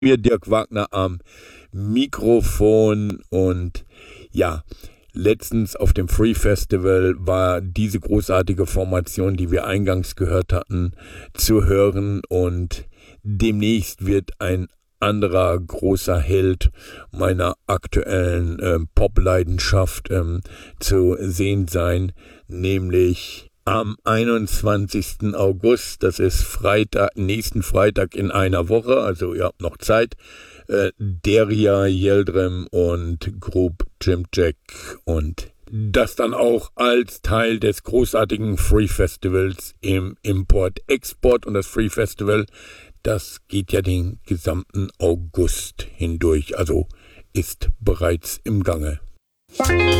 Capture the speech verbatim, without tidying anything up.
Mir Dirk Wagner am Mikrofon und ja, letztens auf dem Free Festival war diese großartige Formation, die wir eingangs gehört hatten, zu hören und demnächst wird ein anderer großer Held meiner aktuellen äh, Pop-Leidenschaft ähm, zu sehen sein, nämlich am einundzwanzigsten August, das ist Freitag, nächsten Freitag in einer Woche, also ihr habt noch Zeit, äh, Derya Yildirim und Group Jim Jack und das dann auch als Teil des großartigen Free Festivals im Import-Export und das Free Festival, das geht ja den gesamten August hindurch, also ist bereits im Gange.